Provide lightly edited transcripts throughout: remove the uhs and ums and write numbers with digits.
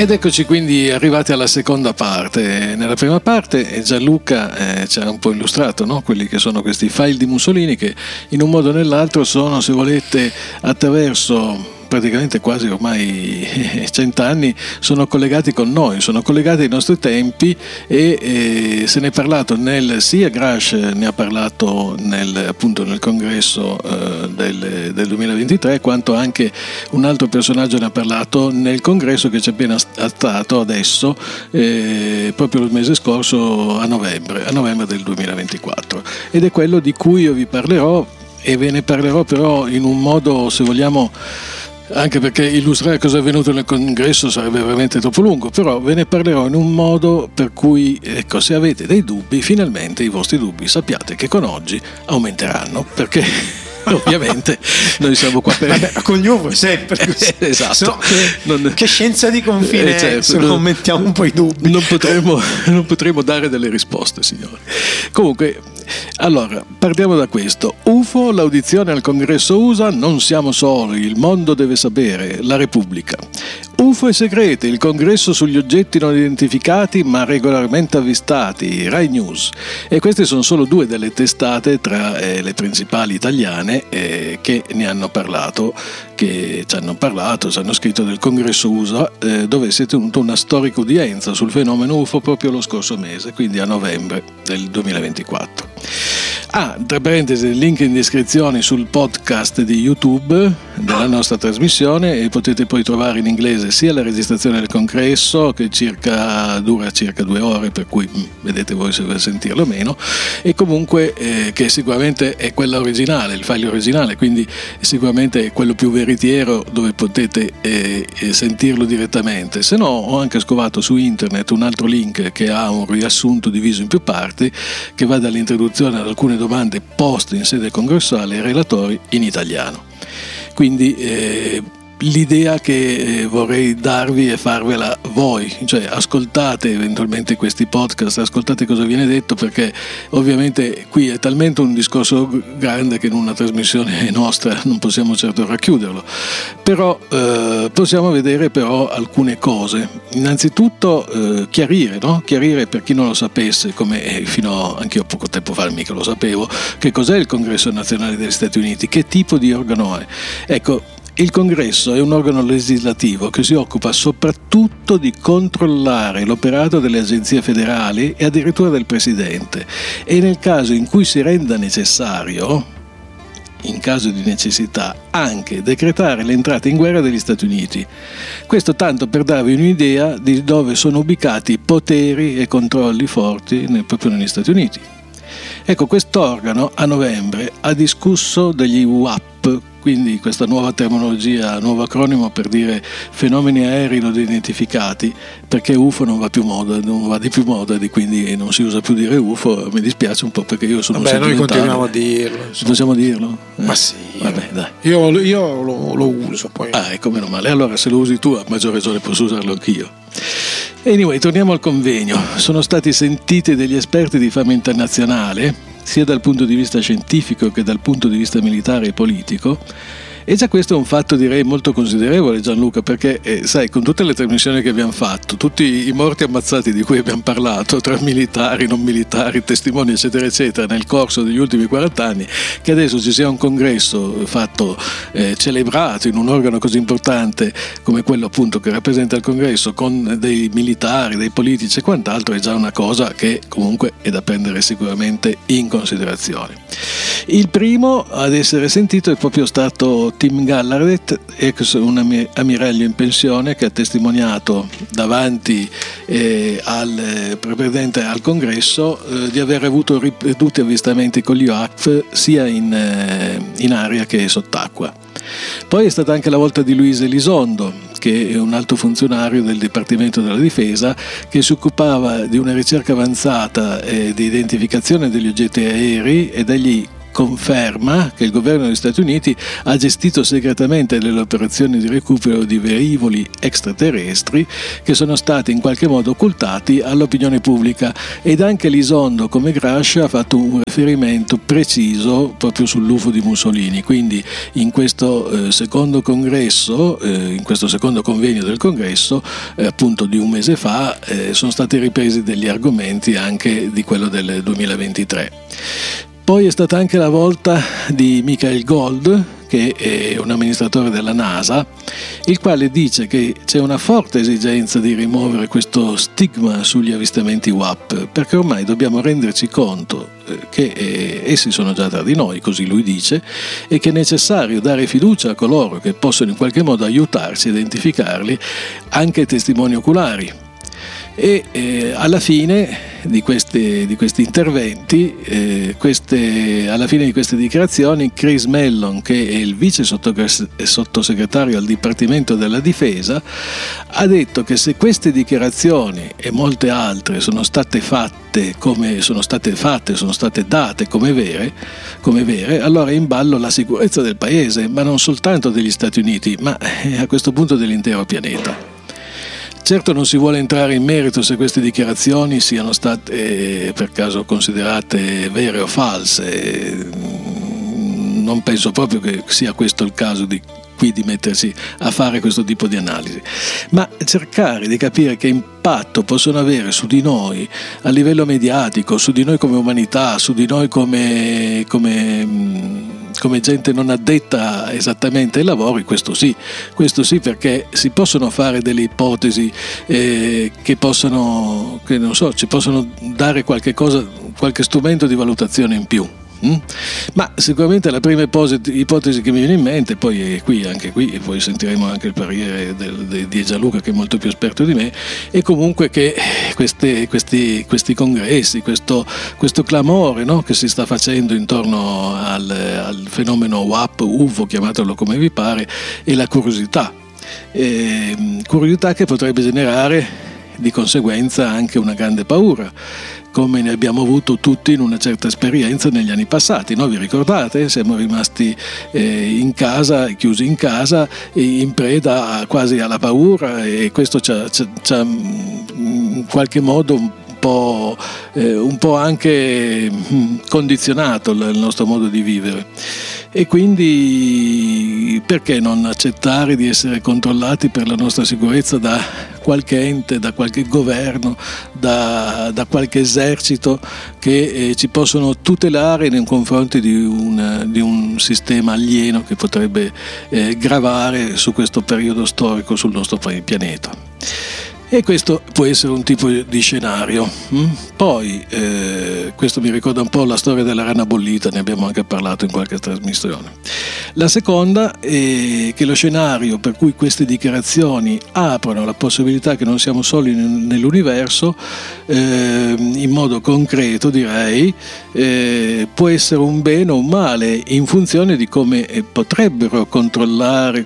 Ed eccoci quindi arrivati alla seconda parte. Nella prima parte Gianluca ci ha un po' illustrato, no? Quelli che sono questi file di Mussolini che in un modo o nell'altro sono, se volete, attraverso praticamente quasi ormai 100 anni sono collegati con noi, sono collegati ai nostri tempi e se ne è parlato sia Grash ne ha parlato appunto nel congresso del 2023, quanto anche un altro personaggio ne ha parlato nel congresso che c'è appena stato adesso, proprio il mese scorso a novembre del 2024, ed è quello di cui io vi parlerò, e ve ne parlerò però in un modo, se vogliamo, anche perché illustrare cosa è avvenuto nel congresso sarebbe veramente troppo lungo, però ve ne parlerò in un modo per cui, ecco, se avete dei dubbi, finalmente i vostri dubbi sappiate che con oggi aumenteranno, perché ovviamente noi siamo qua per... Vabbè, con gli UFO è sempre così. Esatto. Che scienza di confine certo, se non mettiamo un po' i dubbi. Non potremo dare delle risposte, signori. Comunque, allora, partiamo da questo. UFO, l'audizione al congresso USA, non siamo soli, il mondo deve sapere, la Repubblica. UFO e segrete, il congresso sugli oggetti non identificati ma regolarmente avvistati, Rai News. E queste sono solo due delle testate tra le principali italiane che ne hanno parlato, che ci hanno scritto del congresso USA, dove si è tenuta una storica udienza sul fenomeno UFO proprio lo scorso mese, quindi a novembre del 2024. Tra parentesi, il link in descrizione sul podcast di YouTube della nostra trasmissione, e potete poi trovare in inglese sia la registrazione del congresso, che dura circa 2 ore, per cui vedete voi se volete sentirlo o meno, e comunque che sicuramente è quella originale, il file originale, quindi sicuramente è quello più veritiero, dove potete sentirlo direttamente. Se no, ho anche scovato su internet un altro link che ha un riassunto diviso in più parti, che va dall'introduzione ad alcune domande poste in sede congressuale ai relatori in italiano. Quindi l'idea che vorrei darvi è farvela voi, cioè ascoltate eventualmente questi podcast, ascoltate cosa viene detto, perché ovviamente qui è talmente un discorso grande che in una trasmissione nostra non possiamo certo racchiuderlo, però possiamo vedere però alcune cose. Innanzitutto chiarire per chi non lo sapesse, come fino anche io poco tempo fa mica lo sapevo, che cos'è il Congresso Nazionale degli Stati Uniti, che tipo di organo è. Ecco, il congresso è un organo legislativo che si occupa soprattutto di controllare l'operato delle agenzie federali e addirittura del presidente, e nel caso in cui si renda necessario, in caso di necessità, anche decretare l'entrata in guerra degli Stati Uniti. Questo tanto per darvi un'idea di dove sono ubicati poteri e controlli forti proprio negli Stati Uniti. Ecco, quest'organo a novembre ha discusso degli UAP, quindi questa nuova terminologia, nuovo acronimo per dire fenomeni aerei non identificati, perché UFO non va di più moda, quindi non si usa più dire UFO. Mi dispiace un po', perché io sono noi continuiamo a dirlo. Possiamo dirlo? Ma sì. Vabbè, dai. Io lo uso poi. Ecco, meno male. Allora, se lo usi tu, a maggior ragione posso usarlo anch'io. Anyway, torniamo al convegno. Sono stati sentiti degli esperti di fama internazionale, sia dal punto di vista scientifico che dal punto di vista militare e politico, e già questo è un fatto, direi, molto considerevole, Gianluca, perché sai, con tutte le trasmissioni che abbiamo fatto, tutti i morti ammazzati di cui abbiamo parlato, tra militari, non militari, testimoni eccetera eccetera, nel corso degli ultimi 40 anni, che adesso ci sia un congresso fatto, celebrato in un organo così importante come quello appunto che rappresenta il congresso, con dei militari, dei politici e quant'altro, è già una cosa che comunque è da prendere sicuramente in considerazione. Il primo ad essere sentito è proprio stato Tim Gallagher, ex un ammiraglio in pensione, che ha testimoniato davanti al congresso di aver avuto ripetuti avvistamenti con gli UAP sia in aria che sott'acqua. Poi è stata anche la volta di Luis Elizondo, che è un alto funzionario del Dipartimento della Difesa, che si occupava di una ricerca avanzata di identificazione degli oggetti aerei e degli conferma che il governo degli Stati Uniti ha gestito segretamente delle operazioni di recupero di velivoli extraterrestri che sono stati in qualche modo occultati all'opinione pubblica, ed anche Elizondo come Grascia ha fatto un riferimento preciso proprio sull'UFO di Mussolini. Quindi in questo secondo congresso, in questo secondo convegno del congresso appunto di un mese fa, sono stati ripresi degli argomenti anche di quello del 2023. Poi è stata anche la volta di Michael Gold, che è un amministratore della NASA, il quale dice che c'è una forte esigenza di rimuovere questo stigma sugli avvistamenti UAP, perché ormai dobbiamo renderci conto che essi sono già tra di noi, così lui dice, e che è necessario dare fiducia a coloro che possono in qualche modo aiutarci a identificarli, anche testimoni oculari. E alla fine di questi interventi, alla fine di queste dichiarazioni, Chris Mellon, che è il vice sottosegretario al Dipartimento della Difesa, ha detto che se queste dichiarazioni e molte altre sono state date come vere, allora è in ballo la sicurezza del paese, ma non soltanto degli Stati Uniti, ma a questo punto dell'intero pianeta. Certo non si vuole entrare in merito se queste dichiarazioni siano state per caso considerate vere o false. Non penso proprio che sia questo il caso di mettersi a fare questo tipo di analisi, ma cercare di capire che impatto possono avere su di noi a livello mediatico, su di noi come umanità, su di noi come gente non addetta esattamente ai lavori, questo sì, perché si possono fare delle ipotesi che non so, ci possono dare qualche strumento di valutazione in più. Ma sicuramente la prima ipotesi che mi viene in mente, poi anche qui poi sentiremo anche il parere di Gianluca, che è molto più esperto di me, è comunque che questi congressi, questo clamore, no, che si sta facendo intorno al fenomeno WAP, UFO, chiamatelo come vi pare, e la curiosità che potrebbe generare di conseguenza anche una grande paura, come ne abbiamo avuto tutti in una certa esperienza negli anni passati, no? Vi ricordate? Siamo rimasti chiusi in casa, in preda quasi alla paura, e questo ci ha in qualche modo un po' anche condizionato il nostro modo di vivere. E quindi perché non accettare di essere controllati per la nostra sicurezza da qualche ente, da qualche governo, da qualche esercito che ci possono tutelare nei confronti di un sistema alieno che potrebbe gravare su questo periodo storico sul nostro pianeta. E questo può essere un tipo di scenario. Poi questo mi ricorda un po' la storia della rana bollita, ne abbiamo anche parlato in qualche trasmissione. La seconda è che lo scenario per cui queste dichiarazioni aprono la possibilità che non siamo soli nell'universo, in modo concreto direi, può essere un bene o un male in funzione di come potrebbero crollare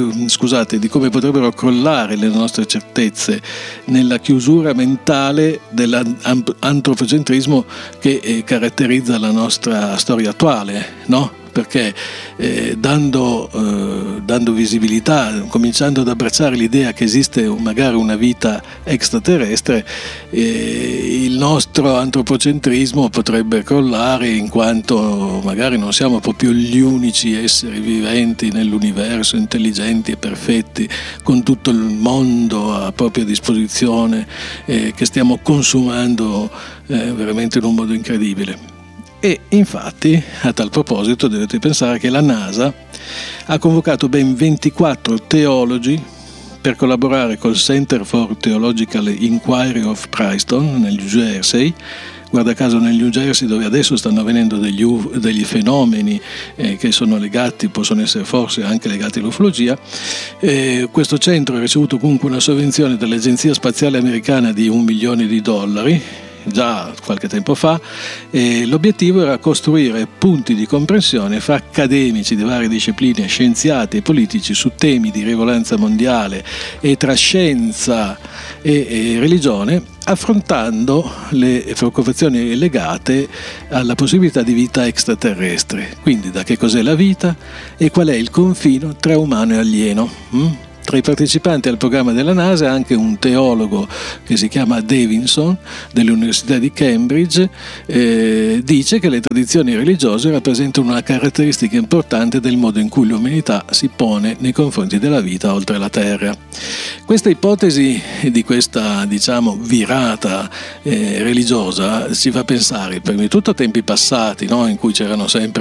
le nostre certezze nella chiusura mentale dell'antropocentrismo che caratterizza la nostra storia attuale, no? Perché dando visibilità, cominciando ad abbracciare l'idea che esiste magari una vita extraterrestre, il nostro antropocentrismo potrebbe crollare, in quanto magari non siamo proprio gli unici esseri viventi nell'universo, intelligenti e perfetti, con tutto il mondo a propria disposizione, che stiamo consumando veramente in un modo incredibile. E infatti, a tal proposito, dovete pensare che la NASA ha convocato ben 24 teologi per collaborare col Center for Theological Inquiry of Princeton nel New Jersey. Guarda caso nel New Jersey, dove adesso stanno avvenendo degli fenomeni che possono essere forse anche legati all'ufologia. Questo centro ha ricevuto comunque una sovvenzione dall'Agenzia Spaziale Americana di $1 milione, già qualche tempo fa, e l'obiettivo era costruire punti di comprensione fra accademici di varie discipline, scienziati e politici su temi di rilevanza mondiale e tra scienza e religione, affrontando le preoccupazioni legate alla possibilità di vita extraterrestre. Quindi da che cos'è la vita e qual è il confine tra umano e alieno. Tra i partecipanti al programma della NASA anche un teologo che si chiama Davidson dell'Università di Cambridge, dice che le tradizioni religiose rappresentano una caratteristica importante del modo in cui l'umanità si pone nei confronti della vita oltre la Terra. Questa ipotesi di questa, virata religiosa ci fa pensare prima di tutto a tempi passati, no? In cui c'erano sempre